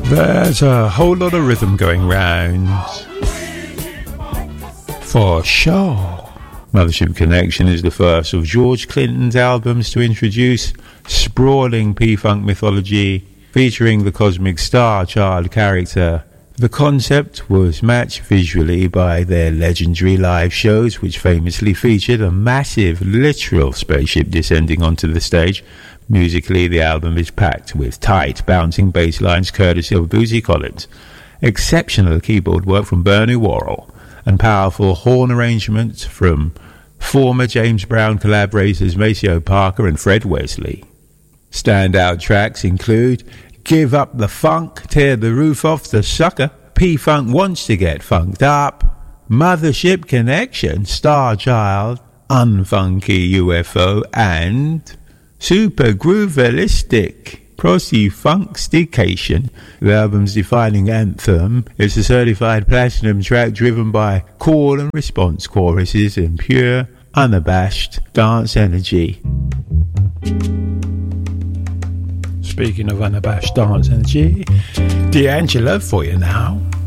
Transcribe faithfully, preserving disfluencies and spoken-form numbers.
There's a whole lot of rhythm going round. For sure. Mothership Connection is the first of George Clinton's albums to introduce sprawling P-Funk mythology featuring the Cosmic Star Child character. The concept was matched visually by their legendary live shows, which famously featured a massive literal spaceship descending onto the stage. Musically, the album is packed with tight, bouncing bass lines courtesy of Bootsy Collins, exceptional keyboard work from Bernie Worrell, and powerful horn arrangements from former James Brown collaborators Maceo Parker and Fred Wesley. Standout tracks include Give Up the Funk, Tear the Roof Off the Sucker, P-Funk Wants to Get Funked Up, Mothership Connection, Star Child, Unfunky U F O, and Super Groovelistic, Prosy-Funkstication. The album's defining anthem is a certified platinum track driven by call and response choruses and pure, unabashed dance energy. Speaking of unabashed dance energy, D'Angelo for you now.